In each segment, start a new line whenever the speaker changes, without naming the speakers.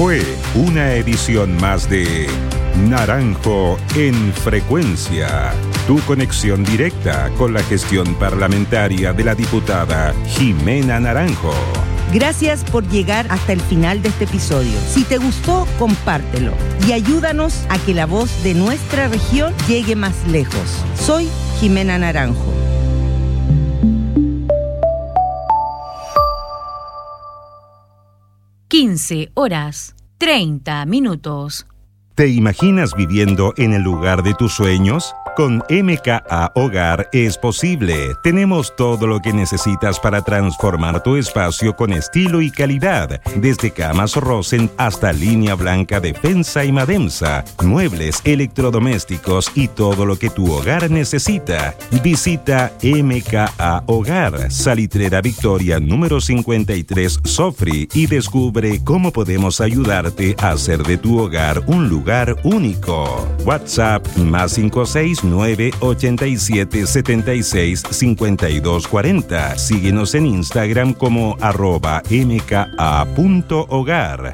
fue una edición más de Naranjo en Frecuencia, tu conexión directa con la gestión parlamentaria de la diputada Jimena Naranjo.
Gracias por llegar hasta el final de este episodio. Si te gustó, compártelo y ayúdanos a que la voz de nuestra región llegue más lejos. Soy Jimena Naranjo.
Horas 30 minutos.
¿Te imaginas viviendo en el lugar de tus sueños? Con MKA Hogar es posible. Tenemos todo lo que necesitas para transformar tu espacio con estilo y calidad. Desde camas Rosen hasta línea blanca Defensa y Mademsa, muebles, electrodomésticos y todo lo que tu hogar necesita. Visita MKA Hogar, Salitrera Victoria número 53 Sofri, y descubre cómo podemos ayudarte a hacer de tu hogar un lugar único. WhatsApp +56 987 76 52 40. Síguenos en Instagram como @mka.hogar.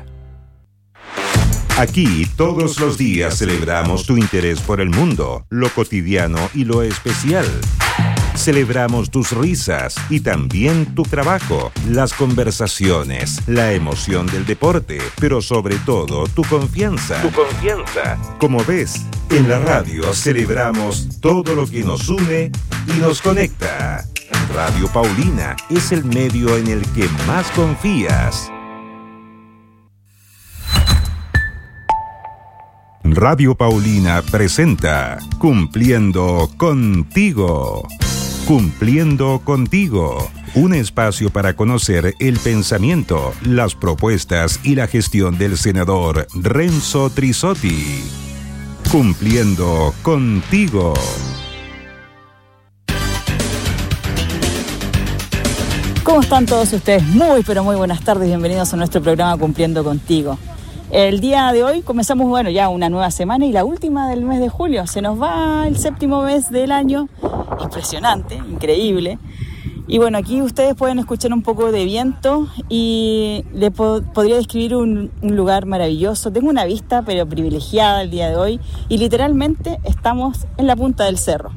Aquí todos los días celebramos tu interés por el mundo, lo cotidiano y lo especial. Celebramos tus risas y también tu trabajo, las conversaciones, la emoción del deporte, pero sobre todo tu confianza. Como ves, en la radio celebramos todo lo que nos une y nos conecta. Radio Paulina es el medio en el que más confías. Radio Paulina presenta Cumpliendo Contigo. Cumpliendo Contigo, un espacio para conocer el pensamiento, las propuestas y la gestión del senador Renzo Trisotti. Cumpliendo Contigo.
¿Cómo están todos ustedes? Muy, pero muy buenas tardes. Bienvenidos a nuestro programa Cumpliendo Contigo. El día de hoy comenzamos, ya una nueva semana y la última del mes de julio. Se nos va el 7º mes del año. Impresionante, increíble. Y aquí ustedes pueden escuchar un poco de viento y le podría describir un lugar maravilloso. Tengo una vista pero privilegiada el día de hoy y literalmente estamos en la punta del cerro.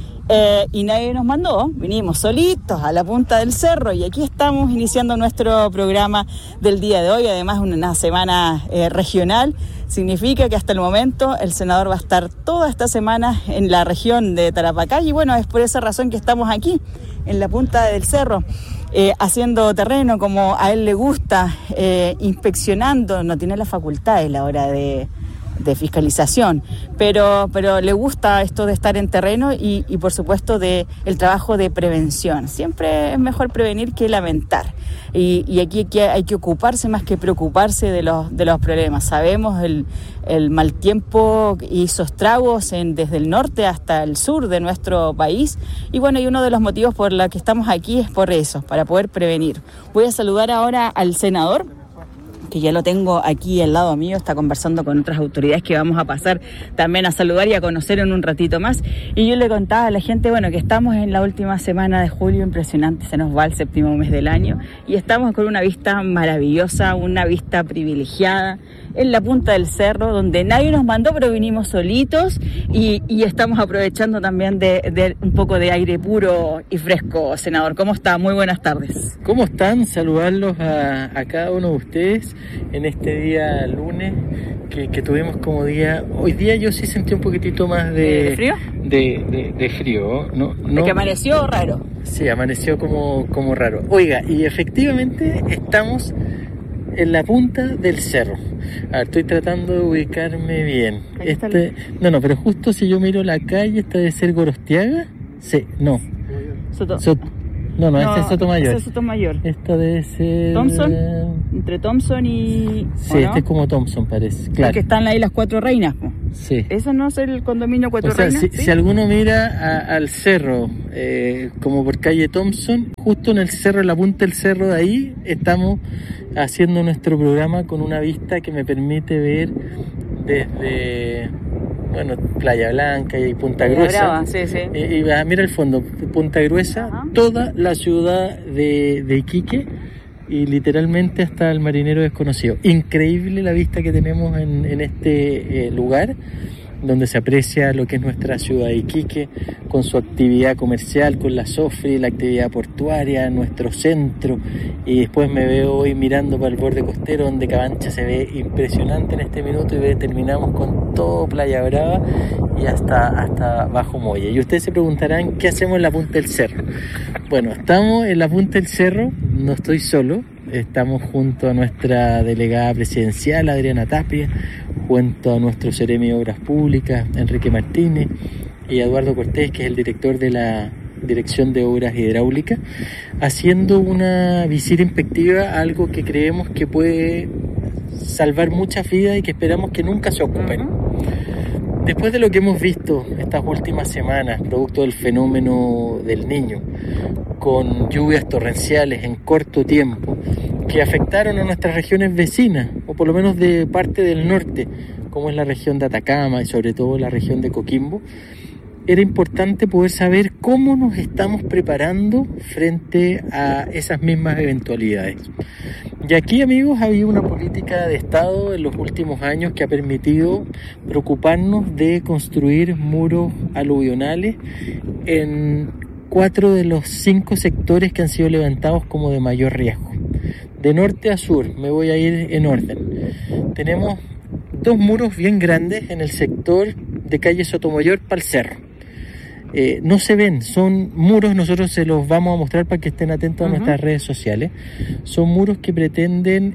Y nadie nos mandó, vinimos solitos a la punta del cerro y aquí estamos iniciando nuestro programa del día de hoy. Además, una semana regional, significa que hasta el momento el senador va a estar toda esta semana en la región de Tarapacay y es por esa razón que estamos aquí en la punta del cerro. Haciendo terreno como a él le gusta, inspeccionando, no tiene las facultades a la hora de fiscalización, pero le gusta esto de estar en terreno y por supuesto de el trabajo de prevención. Siempre es mejor prevenir que lamentar y aquí hay que ocuparse más que preocuparse de los problemas. Sabemos el mal tiempo hizo estragos desde el norte hasta el sur de nuestro país y uno de los motivos por los que estamos aquí es por eso, para poder prevenir. Voy a saludar ahora al senador, que ya lo tengo aquí al lado mío, está conversando con otras autoridades que vamos a pasar también a saludar y a conocer en un ratito más. Y yo le contaba a la gente, que estamos en la última semana de julio, impresionante, se nos va el 7º mes del año y estamos con una vista maravillosa, una vista privilegiada en la punta del cerro, donde nadie nos mandó, pero vinimos solitos y estamos aprovechando también de un poco de aire puro y fresco. Senador, ¿cómo está? Muy buenas tardes.
¿Cómo están? Saludarlos a cada uno de ustedes en este día lunes que tuvimos como día. Hoy día yo sí sentí un poquitito más de
frío.
De frío, ¿no?
¿De que amaneció raro?
Sí, amaneció como raro. Oiga, y efectivamente estamos en la punta del cerro. A ver, estoy tratando de ubicarme bien. No, pero justo si yo miro la calle, esta debe ser Gorostiaga. Sí, no. No, este es Sotomayor.
Este es Sotomayor.
Esta debe ser
Thompson, entre Thompson y...
Sí, este es como Thompson, parece. Claro.
Que están ahí las Cuatro Reinas.
Sí.
¿Eso no es el condominio Cuatro Reinas?
¿Sí? Si alguno mira al cerro, como por calle Thompson, justo en el cerro, en la punta del cerro de ahí, estamos haciendo nuestro programa con una vista que me permite ver desde... Playa Blanca y Punta Gruesa.
Brava, sí.
Y mira el fondo, Punta Gruesa, ajá. Toda la ciudad de Iquique y literalmente hasta el marinero desconocido. Increíble la vista que tenemos en este lugar, donde se aprecia lo que es nuestra ciudad de Iquique, con su actividad comercial, con la Sofri, la actividad portuaria, nuestro centro, y después me veo hoy mirando para el borde costero, donde Cabancha se ve impresionante en este minuto, y terminamos con todo Playa Brava y hasta Bajo Moya. Y ustedes se preguntarán, ¿qué hacemos en la punta del cerro? Bueno, estamos en la punta del cerro, no estoy solo, estamos junto a nuestra delegada presidencial, Adriana Tapia, junto a nuestro seremi de Obras Públicas, Enrique Martínez, y Eduardo Cortés, que es el director de la Dirección de Obras Hidráulicas, haciendo una visita inspectiva a algo que creemos que puede salvar muchas vidas y que esperamos que nunca se ocupen. Después de lo que hemos visto estas últimas semanas, producto del fenómeno del Niño, con lluvias torrenciales en corto tiempo, que afectaron a nuestras regiones vecinas, o por lo menos de parte del norte, como es la región de Atacama y sobre todo la región de Coquimbo, era importante poder saber cómo nos estamos preparando frente a esas mismas eventualidades. Y aquí, amigos, ha habido una política de Estado en los últimos años que ha permitido preocuparnos de construir muros aluvionales en 4 de los 5 sectores que han sido levantados como de mayor riesgo. De norte a sur, me voy a ir en orden. Tenemos 2 muros bien grandes en el sector de calle Sotomayor para el cerro. No se ven, son muros, nosotros se los vamos a mostrar para que estén atentos a nuestras redes sociales. Son muros que pretenden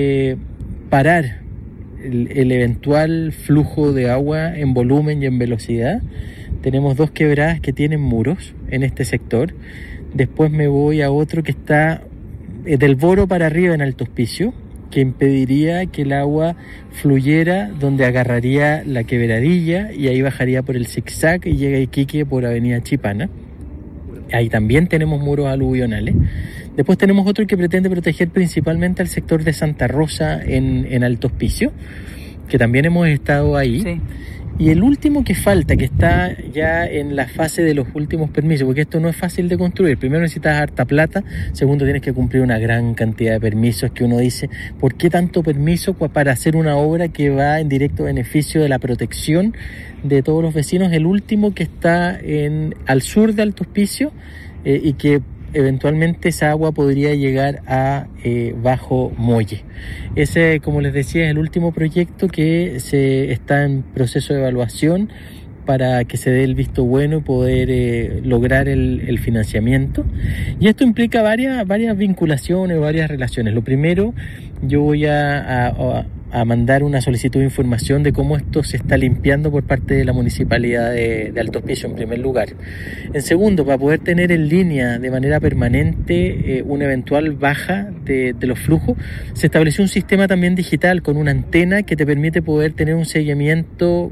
parar el eventual flujo de agua en volumen y en velocidad. Tenemos 2 quebradas que tienen muros en este sector. Después me voy a otro que está del Boro para arriba en Alto Hospicio, que impediría que el agua fluyera donde agarraría la quebradilla y ahí bajaría por el zigzag y llega a Iquique por Avenida Chipana. Ahí también tenemos muros aluvionales. Después tenemos otro que pretende proteger principalmente al sector de Santa Rosa en Alto Hospicio, que también hemos estado ahí. Sí. Y el último que falta, que está ya en la fase de los últimos permisos, porque esto no es fácil de construir. Primero necesitas harta plata, segundo tienes que cumplir una gran cantidad de permisos que uno dice, ¿por qué tanto permiso para hacer una obra que va en directo beneficio de la protección de todos los vecinos? El último que está al sur de Alto Hospicio y que eventualmente esa agua podría llegar a Bajo Molle. Ese, como les decía, es el último proyecto que se está en proceso de evaluación para que se dé el visto bueno y poder lograr el financiamiento. Y esto implica varias vinculaciones, varias relaciones. Lo primero, yo voy a mandar una solicitud de información de cómo esto se está limpiando por parte de la Municipalidad de Alto Hospicio, en primer lugar. En segundo, para poder tener en línea de manera permanente una eventual baja de los flujos, se estableció un sistema también digital con una antena que te permite poder tener un seguimiento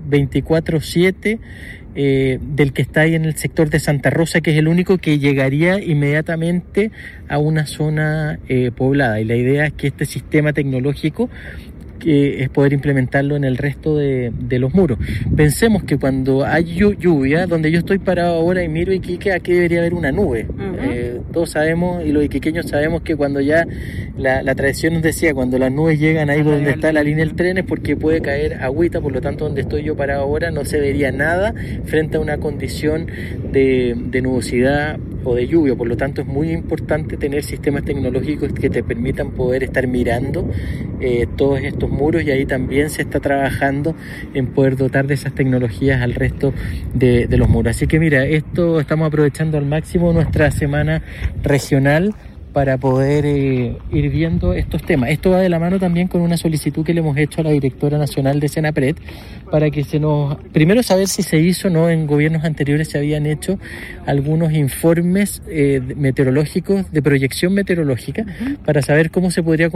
24/7 del que está ahí en el sector de Santa Rosa, que es el único que llegaría inmediatamente a una zona poblada. Y la idea es que este sistema tecnológico es poder implementarlo en el resto de los muros. Pensemos que cuando hay lluvia, donde yo estoy parado ahora y miro Iquique, aquí debería haber una nube. Todos sabemos, y los iquiqueños sabemos, que cuando ya la tradición nos decía, cuando las nubes llegan ahí donde está la línea del tren, es porque puede caer agüita. Por lo tanto, donde estoy yo parado ahora no se vería nada frente a una condición de nubosidad o de lluvia. Por lo tanto, es muy importante tener sistemas tecnológicos que te permitan poder estar mirando todos estos muros, y ahí también se está trabajando en poder dotar de esas tecnologías al resto de los muros. Así que mira, estamos aprovechando al máximo nuestra semana regional para poder ir viendo estos temas. Esto va de la mano también con una solicitud que le hemos hecho a la directora nacional de Senapred para que primero saber si se hizo o no. En gobiernos anteriores se habían hecho algunos informes meteorológicos, de proyección meteorológica, para saber cómo se podría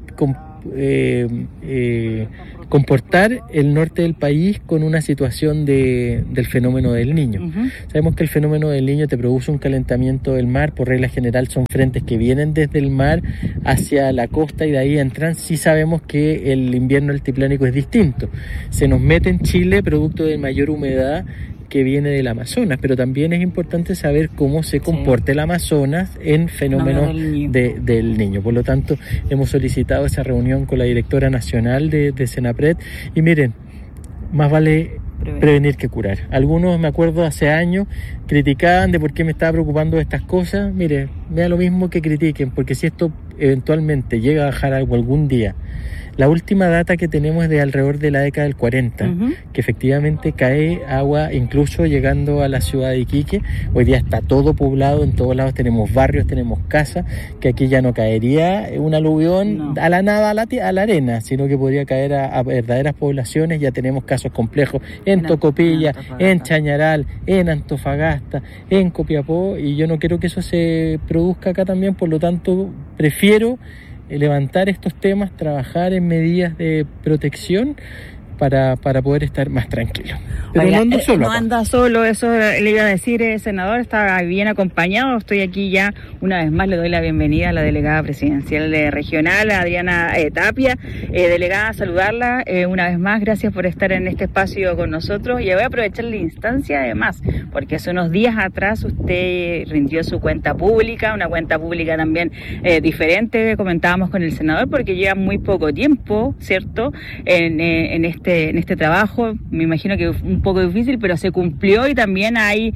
comportar el norte del país con una situación del fenómeno del Niño. Sabemos que el fenómeno del Niño te produce un calentamiento del mar. Por regla general son frentes que vienen desde el mar hacia la costa y de ahí entran. Sí sabemos que el invierno altiplánico es distinto. Se nos mete en Chile, producto de mayor humedad, que viene del Amazonas, pero también es importante saber cómo se comporta el Amazonas en fenómenos del niño. Por lo tanto, hemos solicitado esa reunión con la directora nacional de Senapred, y miren, más vale prevenir que curar. Algunos, me acuerdo, hace años criticaban de por qué me estaba preocupando de estas cosas. Mire, me da lo mismo que critiquen, porque si esto eventualmente llega a bajar algo algún día. La última data que tenemos es de alrededor de la década del 40, que efectivamente cae agua incluso llegando a la ciudad de Iquique. Hoy día está todo poblado, en todos lados tenemos barrios, tenemos casas, que aquí ya no caería un aluvión a la nada, a la arena, sino que podría caer a verdaderas poblaciones. Ya tenemos casos complejos en Tocopilla, en Chañaral, en Antofagasta, en Copiapó, y yo no quiero que eso se produzca acá también. Por lo tanto, prefiero levantar estos temas, trabajar en medidas de protección para poder estar más tranquilo. Pero
oiga,
no ando solo.
No anda solo, eso le iba a decir, senador, está bien acompañado. Estoy aquí ya, una vez más le doy la bienvenida a la delegada presidencial regional, Adriana Tapia. Delegada, saludarla una vez más, gracias por estar en este espacio con nosotros. Y voy a aprovechar la instancia además, porque hace unos días atrás usted rindió su cuenta pública, una cuenta pública también diferente, comentábamos con el senador, porque lleva muy poco tiempo, ¿cierto?, en este trabajo. Me imagino que un poco difícil, pero se cumplió, y también hay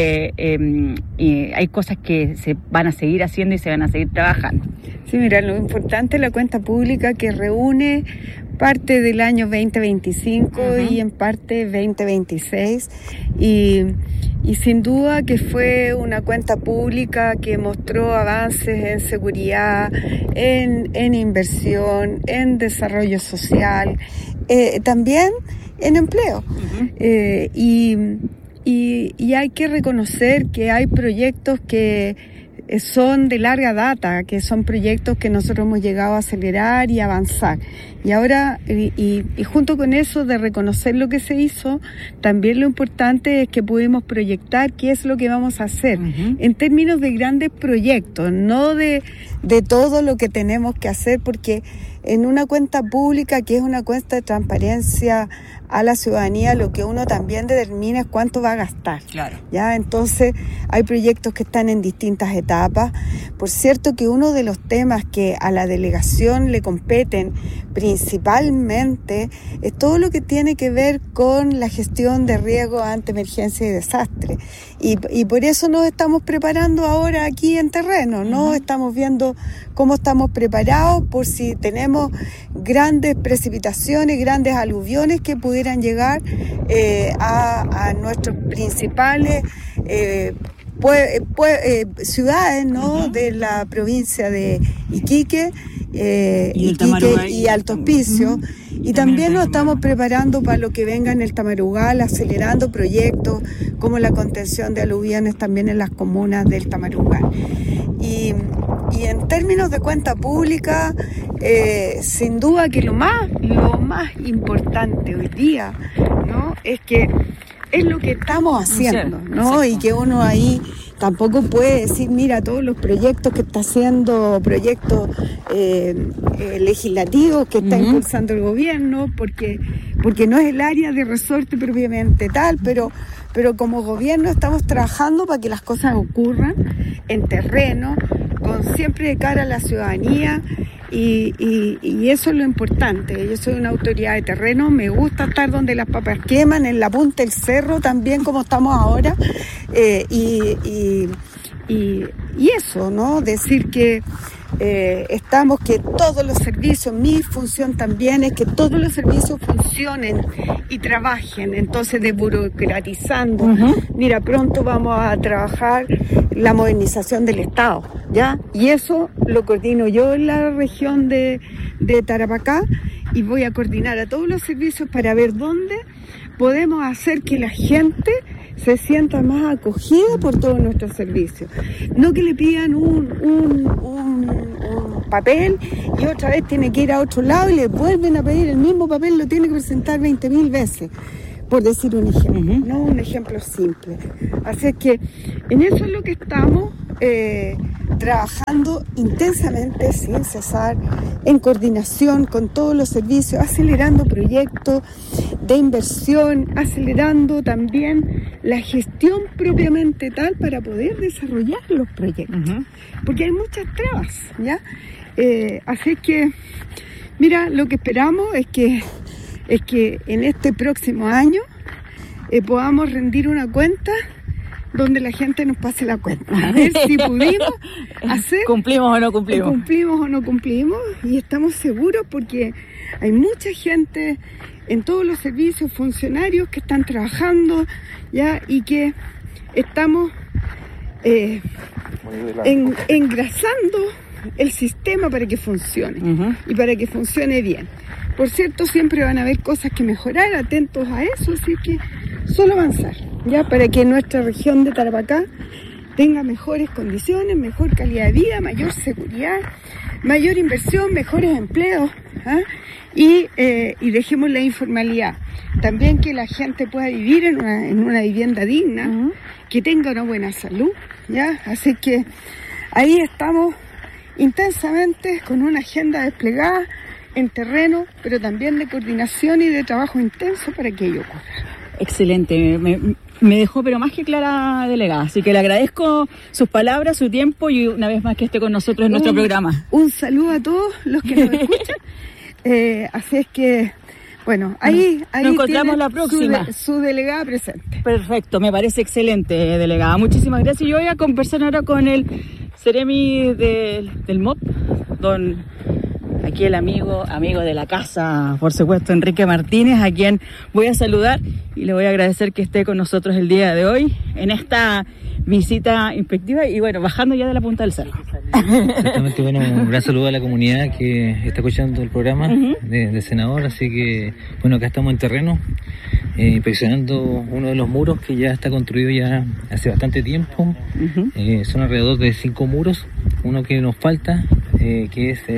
cosas que se van a seguir haciendo y se van a seguir trabajando.
Sí, mira, lo importante es la cuenta pública, que reúne parte del año 2025 y en parte 2026, y sin duda que fue una cuenta pública que mostró avances en seguridad, en inversión, en desarrollo social, también en empleo. Y hay que reconocer que hay proyectos que son de larga data, que son proyectos que nosotros hemos llegado a acelerar y avanzar. Y ahora, y junto con eso de reconocer lo que se hizo, también lo importante es que pudimos proyectar qué es lo que vamos a hacer en términos de grandes proyectos, no de todo lo que tenemos que hacer, porque en una cuenta pública, que es una cuenta de transparencia a la ciudadanía, lo que uno también determina es cuánto va a gastar. Claro. ¿Ya? Entonces, hay proyectos que están en distintas etapas. Por cierto, que uno de los temas que a la delegación le competen principalmente es todo lo que tiene que ver con la gestión de riesgo ante emergencia y desastre. Y por eso nos estamos preparando ahora aquí en terreno, ¿no? Estamos viendo cómo estamos preparados por si tenemos grandes precipitaciones, grandes aluviones que pudieran llegar a nuestros principales ciudades, ¿no? De la provincia de Iquique, y Alto Hospicio. Y también nos estamos preparando para lo que venga en el Tamarugal, acelerando proyectos como la contención de aluviones también en las comunas del Tamarugal. Y en términos de cuenta pública, sin duda que lo más importante hoy día, ¿no?, es que es lo que estamos haciendo, ¿no? Y que uno ahí tampoco puede decir, mira, todos los proyectos que está haciendo, proyectos legislativos que está impulsando el gobierno, porque no es el área de resorte propiamente tal, pero como gobierno estamos trabajando para que las cosas ocurran en terreno, siempre de cara a la ciudadanía, y eso es lo importante. Yo soy una autoridad de terreno, me gusta estar donde las papas queman, en la punta del cerro también, como estamos ahora, y eso, ¿no? Decir que estamos, que todos los servicios, mi función también es que todos los servicios funcionen y trabajen, entonces desburocratizando. Mira, pronto vamos a trabajar la modernización del Estado, ¿ya? Y eso lo coordino yo en la región de Tarapacá, y voy a coordinar a todos los servicios para ver dónde podemos hacer que la gente se sienta más acogida por todos nuestros servicios. No que le pidan un papel y otra vez tiene que ir a otro lado y le vuelven a pedir el mismo papel, lo tiene que presentar 20.000 veces, por decir un ejemplo, ¿no? Un ejemplo simple. Así es que en eso es lo que estamos, trabajando intensamente, sin cesar, en coordinación con todos los servicios, acelerando proyectos de inversión, acelerando también la gestión propiamente tal para poder desarrollar los proyectos. Porque hay muchas trabas, ¿ya? Así que, mira, lo que esperamos es que en este próximo año podamos rendir una cuenta donde la gente nos pase la cuenta, a ver si pudimos hacer,
cumplimos o no cumplimos, y estamos seguros porque hay mucha gente en todos los servicios, funcionarios que están trabajando ya, y que estamos engrasando el sistema para que funcione y para que funcione bien. Por cierto, siempre van a haber cosas que mejorar, atentos a eso, así que solo avanzar, ya, para que nuestra región de Tarapacá tenga mejores condiciones, mejor calidad de vida, mayor seguridad, mayor inversión, mejores empleos, y dejemos la informalidad. También que la gente pueda vivir en una vivienda digna, que tenga una buena salud, ya. Así que ahí estamos intensamente con una agenda desplegada en terreno, pero también de coordinación y de trabajo intenso para que ello ocurra. Excelente, me dejó pero más que clara, delegada, así que le agradezco sus palabras, su tiempo y una vez más que esté con nosotros en nuestro programa.
Un saludo a todos los que nos escuchan, así es que, bueno, ahí
nos encontramos la próxima.
Su delegada presente.
Perfecto, me parece excelente, delegada, muchísimas gracias. Yo voy a conversar ahora con el Seremi del MOP, aquí el amigo de la casa, por supuesto, Enrique Martínez, a quien voy a saludar y le voy a agradecer que esté con nosotros el día de hoy en esta visita inspectiva y bueno, bajando ya de la punta del cerro.
Exactamente, bueno, un gran saludo a la comunidad que está escuchando el programa del senador, así que bueno, acá estamos en terreno, inspeccionando uno de los muros que ya está construido ya hace bastante tiempo. Son alrededor de 5 muros, uno que nos falta, que es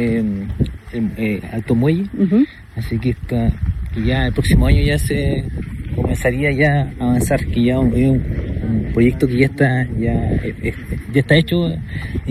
Alto Muelle, así que ya el próximo año ya se comenzaría ya a avanzar, que ya es un proyecto que ya está hecho de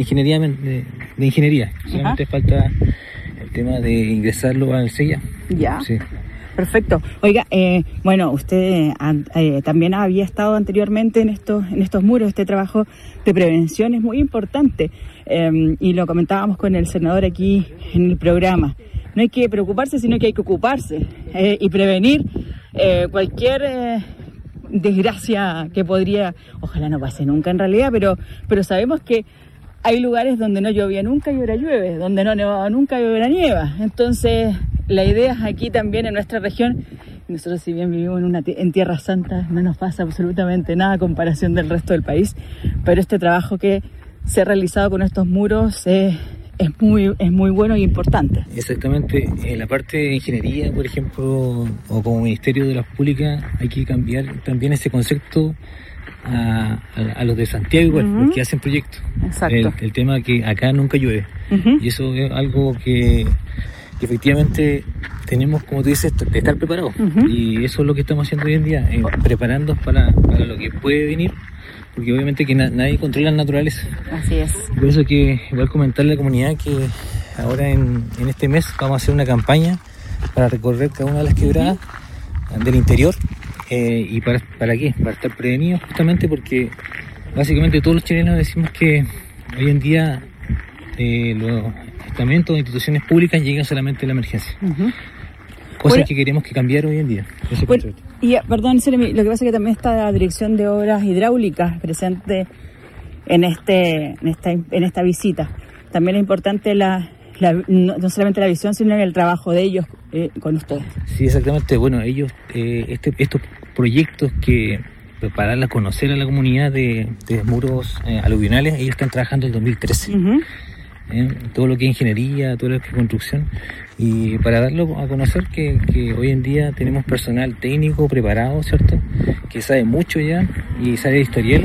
ingeniería, solamente falta el tema de ingresarlo al CEIA.
Ya.
Sí.
Perfecto. Oiga, bueno, usted también había estado anteriormente en estos muros. Este trabajo de prevención es muy importante y lo comentábamos con el senador aquí en el programa. No hay que preocuparse, sino que hay que ocuparse y prevenir cualquier desgracia que podría, ojalá no pase nunca en realidad, pero sabemos que hay lugares donde no llovía nunca y ahora llueve, donde no nevaba nunca y ahora nieva. Entonces, la idea es aquí también en nuestra región, nosotros si bien vivimos en Tierra Santa, no nos pasa absolutamente nada a comparación del resto del país, pero este trabajo que se ha realizado con estos muros es muy bueno y importante.
Exactamente, en la parte de ingeniería, por ejemplo, o como Ministerio de las Públicas, hay que cambiar también ese concepto a los de Santiago igual, porque hacen proyectos.
Exacto.
El tema que acá nunca llueve, y eso es algo que efectivamente tenemos, como tú dices, de estar preparados, y eso es lo que estamos haciendo hoy en día, preparándonos para lo que puede venir, porque obviamente que nadie controla la naturaleza.
Así es.
Por eso que igual comentarle a la comunidad que ahora en este mes vamos a hacer una campaña para recorrer cada una de las quebradas del interior, y ¿para qué? Para estar prevenidos, justamente porque básicamente todos los chilenos decimos que hoy en día los estamentos o instituciones públicas llegan solamente a la emergencia. Cosas que queremos que cambiar hoy en día.
Bueno, y perdón, Seremi, lo que pasa es que también está la Dirección de Obras Hidráulicas presente en esta visita. También es importante no solamente la visión, sino el trabajo de ellos con ustedes.
Sí, exactamente. Bueno, ellos, estos proyectos que para darla a conocer a la comunidad de muros aluvionales, ellos están trabajando en el 2013. Todo lo que es ingeniería, todo lo que es construcción, y para darlo a conocer que hoy en día tenemos personal técnico preparado, ¿cierto? Que sabe mucho ya y sabe de historial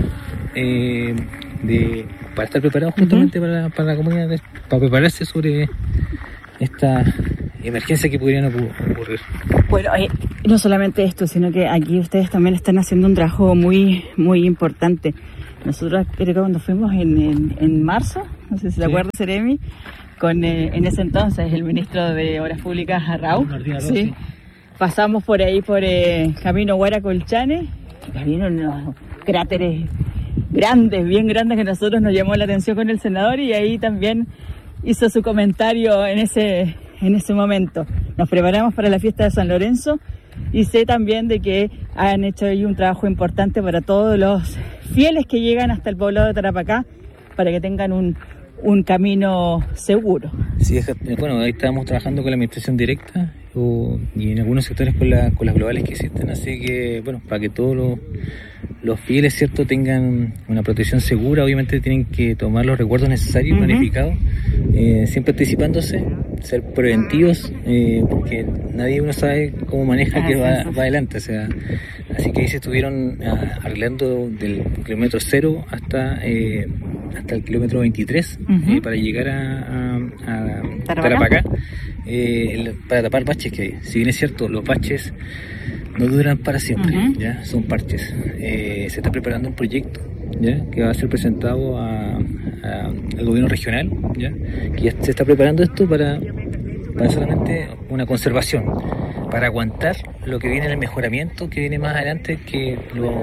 para estar preparado justamente para la comunidad, para prepararse sobre esta emergencia que podrían ocurrir.
Bueno, no solamente esto, sino que aquí ustedes también están haciendo un trabajo muy, muy importante. Nosotros creo que cuando fuimos en marzo, no sé si te acuerdas, Seremi, con en ese entonces el ministro de Obras Públicas, Arrau, sí. Pasamos por ahí, por Camino Huara-Colchane, y vino unos cráteres grandes, bien grandes, que a nosotros nos llamó la atención con el senador, y ahí también hizo su comentario en ese momento. Nos preparamos para la fiesta de San Lorenzo y sé también de que han hecho ahí un trabajo importante para todos los fieles que llegan hasta el poblado de Tarapacá para que tengan un camino seguro.
Sí, bueno, ahí estamos trabajando con la administración directa y en algunos sectores con las globales que existen, así que bueno, para que todos los fieles, ¿cierto?, tengan una protección segura, obviamente tienen que tomar los recuerdos necesarios, planificados, siempre anticipándose, ser preventivos, porque nadie uno sabe cómo maneja que va adelante, o sea, así que ahí se estuvieron arreglando del kilómetro 0 hasta el kilómetro 23 para llegar a Tarapacá, para tapar baches que hay. Si bien es cierto, los baches no duran para siempre, ¿ya? Son parches. Se está preparando un proyecto, ¿ya?, que va a ser presentado al gobierno regional, ¿ya?, que ya se está preparando esto para solamente una conservación, para aguantar lo que viene en el mejoramiento que viene más adelante, que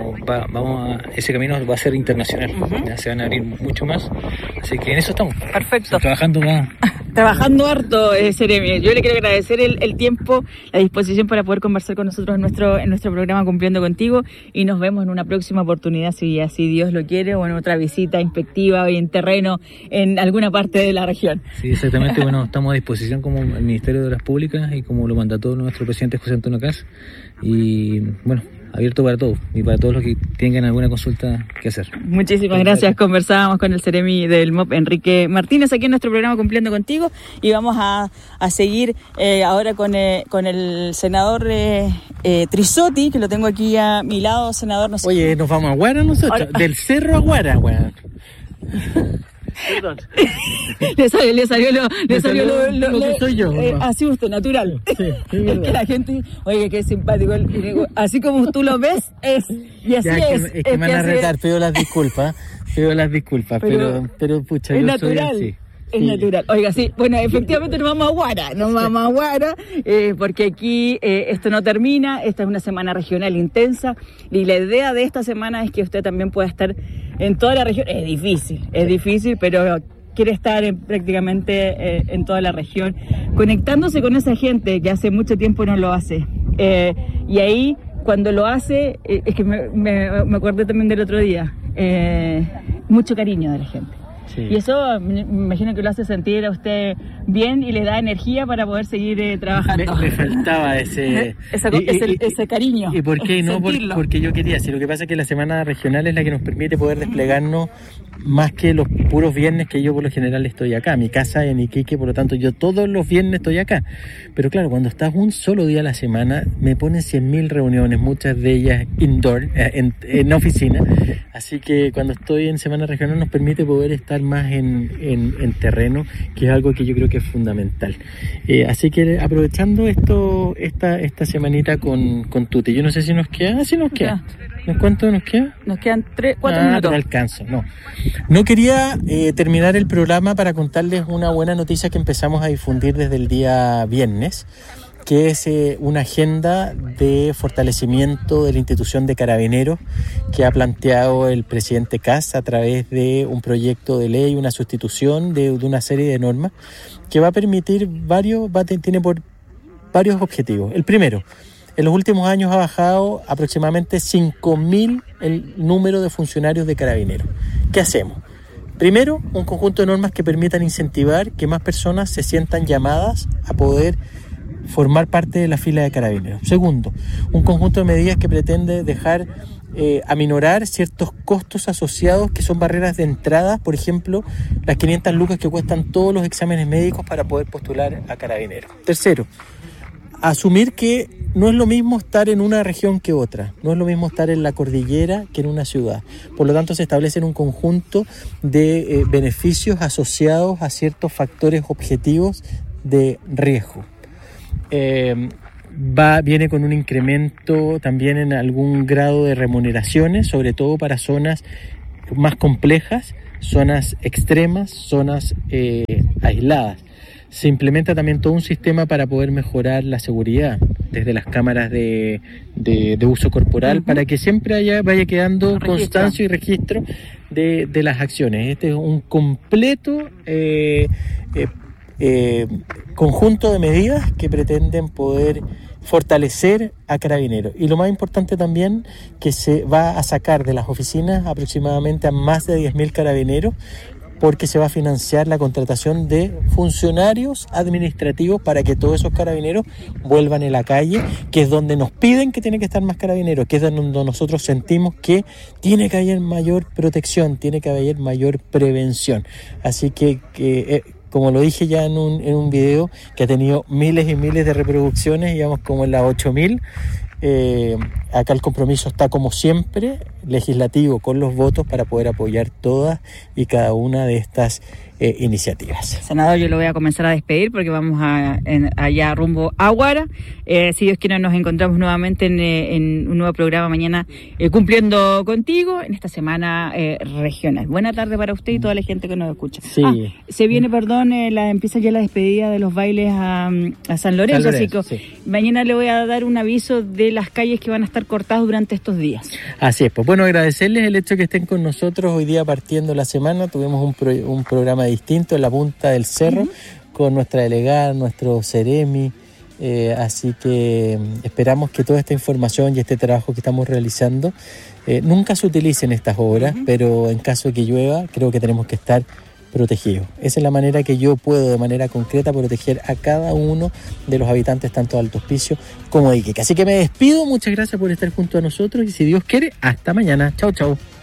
ese camino va a ser internacional, ya se van a abrir mucho más, así que en eso estamos.
Perfecto.
Trabajando más.
Trabajando harto, Seremi. Yo le quiero agradecer el tiempo, la disposición para poder conversar con nosotros en nuestro programa Cumpliendo Contigo, y nos vemos en una próxima oportunidad, si así Dios lo quiere, o en otra visita inspectiva o en terreno en alguna parte de la región.
Sí, exactamente. Bueno, estamos a disposición como el Ministerio de Obras Públicas y como lo mandató nuestro presidente José Antonio Kast, y bueno, abierto para todos y para todos los que tengan alguna consulta que hacer.
Muchísimas gracias. Conversábamos con el Seremi del MOP, Enrique Martínez, aquí en nuestro programa Cumpliendo Contigo, y vamos a seguir ahora con el senador Trisotti, que lo tengo aquí a mi lado. Senador, no sé.
Oye, nos vamos a Huara nosotros, ahora, del cerro a Huara, weón.
Perdón.
le salió lo
que soy yo.
Así usted, natural.
Sí,
es que la gente, oye, que simpático. Así como tú lo ves, es. Y así
ya,
es.
Es que me van a retar, pido las disculpas, pero pucha,
es
yo
natural.
soy así.
Es natural. Oiga, sí, bueno, efectivamente nos vamos a Huara, porque aquí esto no termina, esta es una semana regional intensa, y la idea de esta semana es que usted también pueda estar en toda la región. Es difícil, pero quiere estar prácticamente en toda la región, conectándose con esa gente que hace mucho tiempo no lo hace. Y ahí, cuando lo hace, es que me acordé también del otro día, mucho cariño de la gente. Sí. Y eso me imagino que lo hace sentir a usted bien y le da energía para poder seguir trabajando.
Me faltaba ese
cariño.
¿Y por qué no? Porque yo quería. Si lo que pasa es que la semana regional es la que nos permite poder desplegarnos más que los puros viernes, que yo por lo general estoy acá. Mi casa en Iquique, por lo tanto yo todos los viernes estoy acá. Pero claro, cuando estás un solo día a la semana, me ponen 100.000 reuniones, muchas de ellas indoor, en oficina. Así que cuando estoy en semana regional nos permite poder estar más en terreno, que es algo que yo creo que es fundamental. Así que aprovechando esta semanita con Tuti, yo no sé si nos queda. Sí, nos queda. ¿Cuánto nos queda?
Nos quedan 4 minutos.
No alcanzo, no quería terminar el programa para contarles una buena noticia que empezamos a difundir desde el día viernes, que es una agenda de fortalecimiento de la institución de Carabineros que ha planteado el presidente Kast a través de un proyecto de ley, una sustitución de una serie de normas que va a permitir tiene por varios objetivos. El primero, en los últimos años ha bajado aproximadamente 5.000 el número de funcionarios de Carabineros. ¿Qué hacemos? Primero, un conjunto de normas que permitan incentivar que más personas se sientan llamadas a poder formar parte de la fila de Carabineros. Segundo, un conjunto de medidas que pretende dejar aminorar ciertos costos asociados que son barreras de entrada, por ejemplo, las 500 lucas que cuestan todos los exámenes médicos para poder postular a Carabineros. Tercero, asumir que no es lo mismo estar en una región que otra, no es lo mismo estar en la cordillera que en una ciudad. Por lo tanto, se establecen un conjunto de beneficios asociados a ciertos factores objetivos de riesgo. Viene con un incremento también en algún grado de remuneraciones, sobre todo para zonas más complejas, zonas extremas, zonas aisladas. Se implementa también todo un sistema para poder mejorar la seguridad, desde las cámaras de uso corporal, para que siempre vaya quedando constancia y registro de las acciones. Este es un completo conjunto de medidas que pretenden poder fortalecer a Carabineros. Y lo más importante también, que se va a sacar de las oficinas aproximadamente a más de 10.000 carabineros, porque se va a financiar la contratación de funcionarios administrativos para que todos esos carabineros vuelvan a la calle, que es donde nos piden que tiene que estar más carabineros, que es donde nosotros sentimos que tiene que haber mayor protección, tiene que haber mayor prevención. Así que como lo dije ya en un video que ha tenido miles y miles de reproducciones, digamos como en las 8.000, acá el compromiso está como siempre, legislativo, con los votos para poder apoyar todas y cada una de estas iniciativas.
Senador, yo lo voy a comenzar a despedir porque vamos allá rumbo a Huara. Si Dios quiere, nos encontramos nuevamente en un nuevo programa mañana, cumpliendo contigo en esta semana regional. Buena tarde para usted y toda la gente que nos escucha.
Sí.
Se viene, empieza ya la despedida de los bailes a San Lorenzo, así que mañana le voy a dar un aviso de las calles que van a estar cortadas durante estos días.
Así es, pues bueno, agradecerles el hecho que estén con nosotros hoy día partiendo la semana. Tuvimos un programa distinto en la punta del cerro, con nuestra delegada, nuestro Ceremi, así que esperamos que toda esta información y este trabajo que estamos realizando nunca se utilice en estas obras, pero en caso de que llueva creo que tenemos que estar protegidos. Esa es la manera que yo puedo de manera concreta proteger a cada uno de los habitantes tanto de Alto Hospicio como de Iquique. Así que me despido, muchas gracias por estar junto a nosotros y si Dios quiere, hasta mañana. Chau, chau.